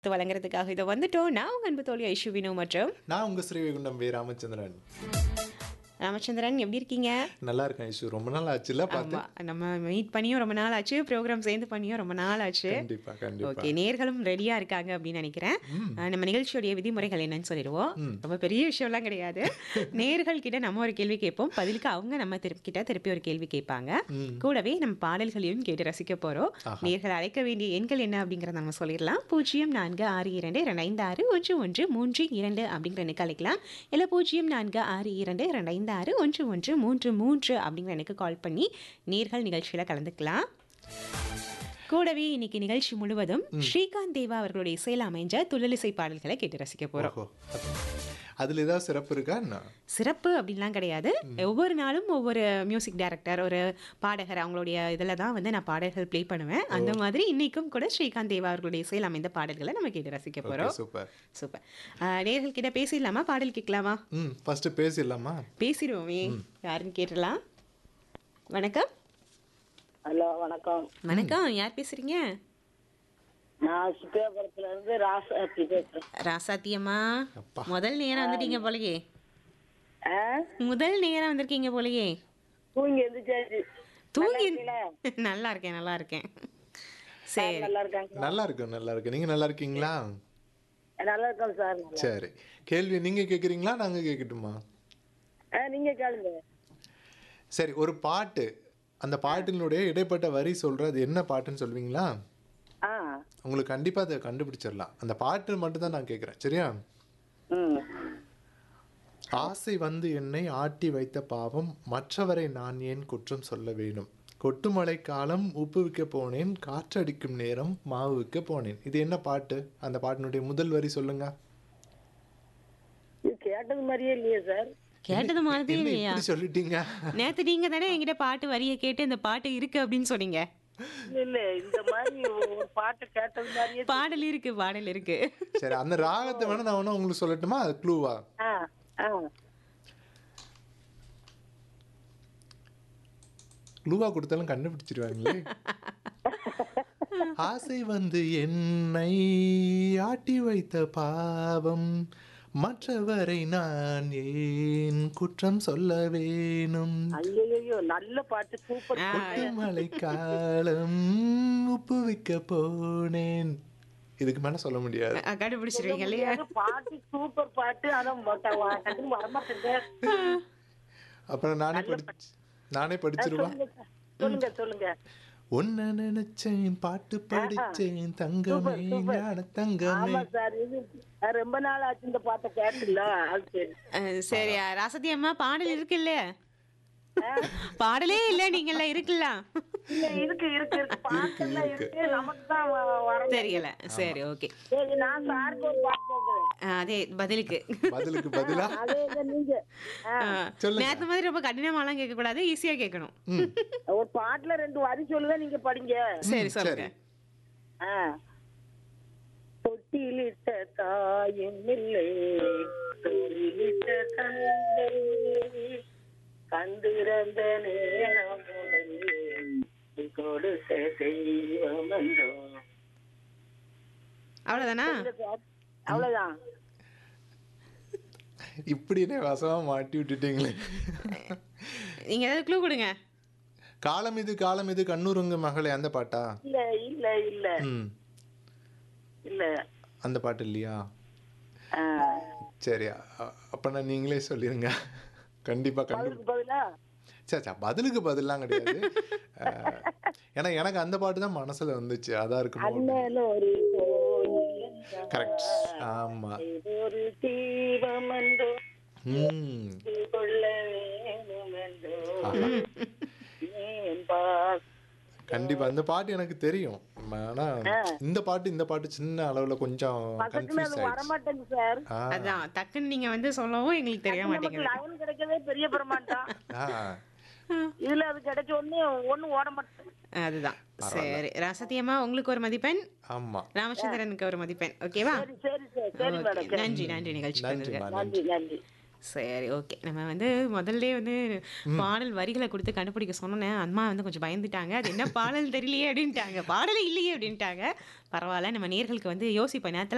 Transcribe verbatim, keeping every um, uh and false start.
வழங்குறதுக்காக இதை வந்துட்டோம். நான் உங்க அன்பு தோழி ஐஷு வினு மற்றும் நான் உங்க ஸ்ரீவைகுண்டம் வே ராமச்சந்திரன். ராமச்சந்திரன் எப்படி இருக்கீங்க? நல்லா இருக்கேன் ஐஷு. ரொம்ப நாள் ஆச்சுல்ல பார்த்து. ஆமா, நம்ம மீட் பண்ணியும் ரொம்ப நாள் ஆச்சு, ப்ரோக்ராம் சேர்ந்து பண்ணியும் ரொம்ப நாள் ஆச்சு. கண்டிப்பா கண்டிப்பா. ஓகே, நேர்களும் ரெடியா இருக்காங்க அப்படின்னு நினைக்கிறேன். ம். அஹ் நம்ம நிகழ்ச்சியோடைய விதிமுறைகள் என்னன்னு சொல்லிடுவோம். ம். ரொம்ப பெரிய விஷயம்லாம் கிடையாது. நேர்கள் கிட்ட நம்ம ஒரு கேள்வி கேட்போம், பதிலுக்கு அவங்க நம்ம திருப்பி கிட்ட திருப்பி ஒரு கேள்வி கேட்பாங்க. ம். கூடவே நம்ம பாடல்களையும் கேட்டு ரசிக்க போறோம். ஆஹா. நேர்கள் அழைக்க வேண்டிய எண்கள் என்ன அப்படிங்கறத நம்ம சொல்லிடலாம். பூஜ்ஜியம் நான்கு ஆறு இரண்டு இரண்டு ஐந்து ஆறு ஒன்று ஒன்று மூன்று இரண்டு அப்படிங்கிற எண்ணுக்கு அழைக்கலாம். இல்லை பூஜ்ஜியம் நான்கு ஆறு இரண்டு இரண்டு ஐந்து ஆறு ஒன்று ஒன்று மூன்று மூன்று அப்படிங்கிற எனக்கு கால் பண்ணி நேர்கள் நிகழ்ச்சியில கலந்துக்கலாம். கூடவே இன்னைக்கு நிகழ்ச்சி முழுவதும் ஸ்ரீகாந்த் தேவா அவர்களுடைய இசையில் அமைஞ்ச துள்ளலிசை பாடல்களை கேட்டு ரசிக்க போறோம். ஓஹோ. அதுல ஏதாவது சிறப்பு இருக்கா என்ன? சிறப்பு அப்படின்லாம் கிடையாது. ஒவ்வொரு நாளும் ஒவ்வொரு மியூசிக் டைரக்டர், ஒரு பாடகர், அவங்களுடைய இதில் தான் வந்து நான் பாடல்கள் ப்ளே பண்ணுவேன். அந்த மாதிரி இன்னைக்கும் கூட ஸ்ரீகாந்த் தேவா அவர்களுடைய இசையில் அமைந்த பாடல்களை நம்ம கேட்டு ரசிக்க ஓகே, போறோம். சூப்பர். சூப்பர். அஹ், நேயர்கள் கிட்ட பேசிடலாமா? பாடல் கேட்கலாமா? ம் ஃபர்ஸ்ட் பேசிடலாமா? பேசிடுவோமே. யாருன்னு கேட்டலாம். வணக்கம். ஹலோ வணக்கம். வணக்கம், யார் பேசுறீங்க? நான் சுப்பியாபுரத்துல இருந்து ராசாத்தி பேசுறேன். ராசாத்தியம்மா, அப்பா. முதல் நேரம் வந்துட்டீங்க போலயே. ஆ? முதல் நேரம் வந்திருக்கீங்க போலயே. தூங்கி எந்திரிச்சாச்சு. தூங்கி நல்லா நல்லா இருக்கேன், நல்லா இருக்கேன். சரி, நல்லா இருக்காங்க. நல்லா இருக்கும் நல்லா இருக்கு. நீங்க நல்லா இருக்கீங்களா? நல்லா இருக்கோம் சார். நல்லா. சரி, கேள்வி நீங்க கேக்குறீங்களா நாங்க கேட்கட்டுமா? ஆ, நீங்க கேளுங்க. சரி, ஒரு பாட்டு, அந்த பாட்டினுடைய இடைப்பட்ட வரி சொல்றது என்ன பாட்டுன்னு சொல்வீங்களா? ஆ. உங்களுக்கு கண்டிப்பா அதை கண்டுபிடிச்சிடலாம். அந்த பாட்டு மட்டும் தான் நான் கேட்குறேன், சரியா? ம். ஆசை வந்து என்னை ஆட்டி வைத்த பாவம், மற்றவரை நான் ஏன் குற்றம் சொல்ல வேணும், கொட்டுமழை காலம் உப்பு விற்க போனேன், காற்றடிக்கும் நேரம் மாவு விற்க போனேன். இது என்ன பாட்டு? அந்த பாட்டினுடைய முதல் வரி சொல்லுங்க. இது கேட்டது மாதிரியே இல்லையே சார். கேட்டது மாதிரி என்ன இல்லையா? இப்படி சொல்லிட்டீங்க? நேத்து நீங்க தானே என்கிட்ட பாட்டு வரிய கேட்டு இந்த பாட்டு இருக்கு அப்படின்னு சொன்னீங்க. இல்ல இல்ல, இந்த மாதிரி ஒரு பாட்டு கேட்டது மாதிரியே. பாடல் இருக்கு, பாடல் இருக்கு. சரி, அந்த ராகத்தை வேணா நான் வேணா உங்களுக்கு சொல்லட்டுமா? அது க்ளூவா? ஆ. ஆ. க்ளூவா கொடுத்தாலும் கண்டுபிடிச்சிருவாங்களே. ஆசை வந்து என்னை ஆட்டி வைத்த பாவம், மற்றவரை நான் ஏன் குற்றம் சொல்ல வேணும், ஐயோ, நல்ல பாட்டு, சூப்பர். மழை காலம் உப்பு விற்க போனேன். இதுக்கு மேல சொல்ல முடியாது. அஹ், கண்டுபிடிச்சிருவீங்க இல்லையா? பாட்டு சூப்பர் பாட்டு. அதான் வரமாட்டேங்க. அப்புறம் நானே படி நானே படிச்சிருவேன். சொல்லுங்க சொல்லுங்க. ஒன்ன நினைச்சேன் பாட்டு படிச்சேன் தங்கமே ஞான தங்கமே. ஆமா சார், இது அஹ், ரொம்ப நாள் ஆச்சு இந்த பாட்டை கேட்டுல. அது சரி. அஹ், சரி, ராசதி அம்மா, பாடல் இருக்குல்ல? பாடலே இல்ல, நீங்கல்ல இருக்குல்ல? இல்ல, இருக்கு இருக்கு இருக்கு பாட்டெல்லாம் இருக்கு. நமக்கு தான் வர தெரியல. சரி, ஓகே. சரி, நான் சாருக்கு ஒரு பாட்டு கேட்கிறேன். அதே பதிலுக்கு. பதிலுக்கு பதிலா அதே இதை நீங்க அஹ், அஹ், சொல்லுங்க. நேத்து மாதிரி ரொம்ப கடினமாலாம் கேட்க கூடாது, ஈஸியா கேட்கணும். ம், ஒரு பாட்டுல ரெண்டு வரி சொல்லுவேன், நீங்க படிங்க. சரி, சொல்லுங்க. ஆஹ். தொட்டிலிட்ட தாயும் இல்லை, தொழிலிட்ட தந்தை இல்லை, கண்டிருந்த நேரம் முதல் கொடுத்த தெய்வம் என்றோ. அவ்வளவுதானா? அவ்வளவுதான். இப்படினே வசமா மாட்டி விட்டுட்டீங்களே. நீங்க ஏதாவது க்ளூ கொடுங்க. காலம் இது காலம் இது கண்ணூருங்க மகளே, அந்த பாட்டா? இல்ல இல்ல இல்ல ம், இல்ல. அந்த பாட்டு இல்லையா? ஆஹ். சரி, அ- அப்பனா நீங்களே சொல்லிருங்க. கண்டிப்பா கண்டு அதுக்கு பதிலா சரி சரி, பதிலுக்கு பதிலாம் கிடையாது. அஹ், ஏன்னா எனக்கு அந்த பாட்டு தான் மனசுல வந்துச்சு, அதான் இருக்குமோ. அண்ணன் ஒரு கோயில் கரெக்ட், ஆமா. இது ஒரு தீபம் என்றோ ம், கொள்ள வேணும் என்றோ. ஆஹா. ஏன் பாஸ். கண்டிப்பா அந்த பாட்டு எனக்கு தெரியும். ஆனா இந்த பாட்டு இந்த பாட்டு சின்ன அளவுல கொஞ்சம் பக்கத்துல கன்ஃபியூஸ் அது ஆயிடுச்சு. வரமாட்டேங்குது சார். ஆ, அதான் டக்குன்னு நீங்க வந்து சொல்லவும் எங்களுக்கு தெரிய நமக்கு மாட்டேங்குது. லைன் கிடைக்கவே பெரிய பிரமாண்டம். ஆ, இதுல அது கிடைச்ச உடனே ஒண்ணும் ஓட மாட்டேங்குது. அதுதான். சரி, ராசத்தியம்மா, உங்களுக்கு ஒரு மதிப்பெண், ஆமா. ராமச்சந்திரனுக்கு ஒரு மதிப்பெண். ஓகேவா? சரி சரி சரி சரி ஓகே, மேடம். நன்றி நன்றி நிகழ்ச்சி நன்றி வந்ததுக்கு. நன்றி. நன்றி நன்றி. சரி, ஓகே. நம்ம வந்து முதல்ல வந்து பாடல் வரிகளை கொடுத்து கண்டுபிடிக்க சொன்னேன். அம்மா வந்து கொஞ்சம் பயந்துட்டாங்க. அது என்ன பாடல் தெரியலையே அப்படின்ட்டாங்க. பாடலே இல்லையே அப்படின்ட்டாங்க. பரவாயில்ல, நம்ம நேர்களுக்கு வந்து யோசிப்பேன். நேரத்தில்